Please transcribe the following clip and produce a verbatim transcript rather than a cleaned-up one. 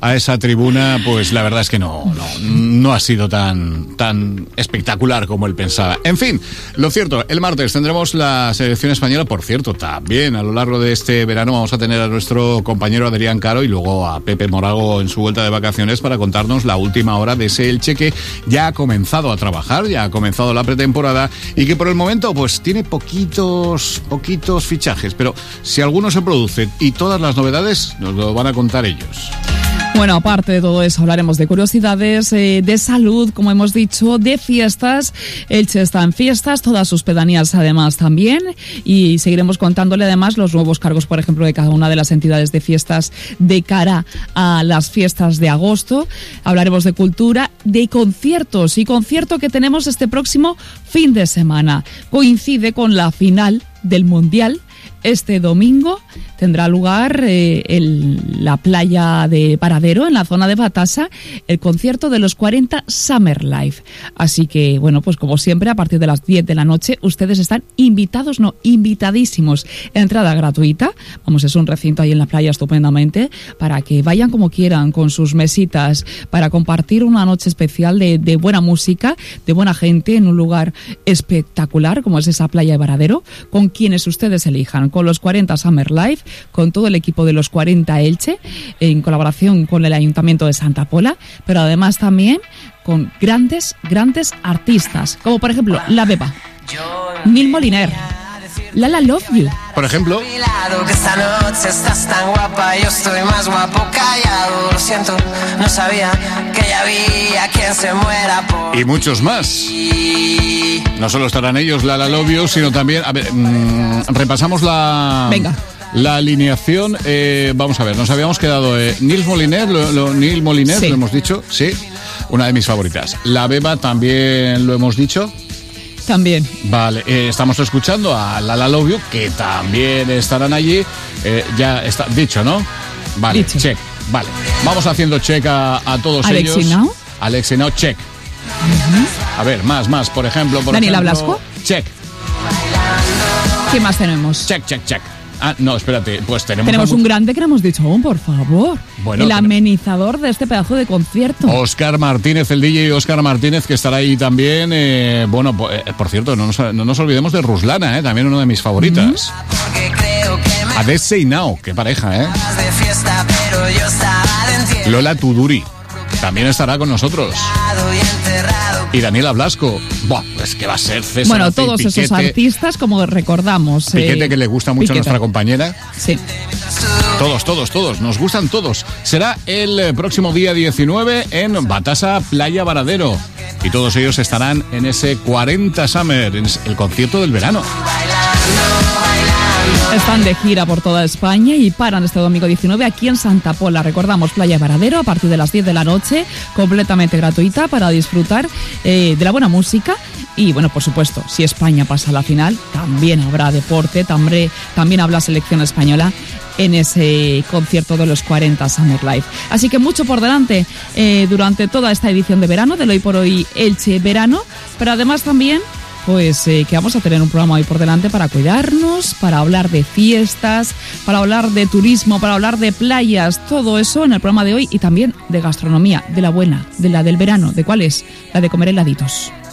a esa tribuna, pues la verdad es que no, no, no ha sido tan, tan espectacular como él pensaba. En fin, lo cierto, el martes tendremos la selección española. Por cierto, también a lo largo de este verano vamos a tener a nuestro compañero Adrián Caro y luego a Pepe Morago en su vuelta de vacaciones para contarnos la última hora de ese Elche que ya ha comenzado a trabajar, ya ha comenzado la pretemporada y que por el momento pues tiene poquitos, poquitos fichajes, pero si alguno se produce y todas las novedades nos lo van a contar ellos. Bueno, aparte de todo eso, hablaremos de curiosidades, eh, de salud, como hemos dicho, de fiestas. Elche está en fiestas, todas sus pedanías además también, y seguiremos contándole además los nuevos cargos, por ejemplo, de cada una de las entidades de fiestas de cara a las fiestas de agosto. Hablaremos de cultura, de conciertos, y concierto que tenemos este próximo fin de semana. Coincide con la final del Mundial. Este domingo tendrá lugar eh, en la playa de Varadero, en la zona de Batasa, el concierto de los cuarenta Summer Life. Así que, bueno, pues como siempre, a partir de las diez de la noche, ustedes están invitados, no, invitadísimos. Entrada gratuita. Vamos, es un recinto ahí en la playa estupendamente, para que vayan como quieran, con sus mesitas, para compartir una noche especial de, de buena música, de buena gente, en un lugar espectacular, como es esa playa de Varadero, con quienes ustedes elijan, con los cuarenta Summer Life, con todo el equipo de los cuarenta Elche, en colaboración con el Ayuntamiento de Santa Pola, pero además también con grandes, grandes artistas, como por ejemplo La Beba, Neil Moliner, Lala Love You. Por ejemplo. Que esta noche estás tan guapa, yo estoy más guapo callado. Lo siento, no sabía que ya había quien se muera por... Y muchos más. No solo estarán ellos, Lala Love You, sino también... A ver, mmm, repasamos la... Venga. La alineación, eh, vamos a ver, nos habíamos quedado eh, Neil Moliner, lo, lo, Neil Moliner, sí. Lo hemos dicho, sí, una de mis favoritas. La Beba también lo hemos dicho. También. Vale, eh, estamos escuchando a Lala Love You, que también estarán allí. Eh, ya está dicho, ¿no? Vale, dicho. Check. Vale, vamos haciendo check a, a todos Alexi ellos. Now. Alexi Now, check. Uh-huh. A ver, más, más, por ejemplo. Por Daniela ejemplo, Blasco. Check. ¿Qué más tenemos? Check, check, check. Ah, no, espérate, pues tenemos... Tenemos un grande que no hemos dicho aún, por favor. Bueno, el amenizador de este pedazo de concierto. Óscar Martínez, el D J Óscar Martínez, que estará ahí también. Eh, bueno, eh, por cierto, no nos, no nos olvidemos de Ruslana, eh, también una de mis favoritas. Mm-hmm. Adesse y Nao, qué pareja, ¿eh? Lola Tuduri también estará con nosotros. Y Daniela Blasco. Buah, pues que va a ser César. Bueno, todos Piquete, esos artistas, como recordamos. Piquete, eh, que le gusta mucho Piquete. A nuestra compañera. Sí. Todos, todos, todos. Nos gustan todos. Será el próximo día diecinueve en Batasa, Playa Varadero. Y todos ellos estarán en ese cuarenta Summer, en el concierto del verano. Están de gira por toda España y paran este domingo diecinueve aquí en Santa Pola. Recordamos, Playa Varadero, a partir de las diez de la noche, completamente gratuita para disfrutar eh, de la buena música. Y bueno, por supuesto, si España pasa a la final, también habrá deporte, también, también habrá selección española en ese concierto de los cuarenta Summer Life. Así que mucho por delante eh, durante toda esta edición de verano, del Hoy por Hoy Elche Verano, pero además también... Pues eh, que vamos a tener un programa hoy por delante para cuidarnos, para hablar de fiestas, para hablar de turismo, para hablar de playas, todo eso en el programa de hoy, y también de gastronomía, de la buena, de la del verano. ¿De cuál es? La de comer heladitos.